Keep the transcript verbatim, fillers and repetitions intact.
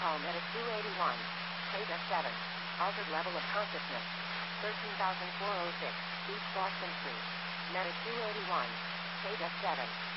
call Meta two eighty-one. Theta seven. Altered level of consciousness. thirteen thousand four hundred six. East Boston Street. Meta two eighty-one. Theta seven.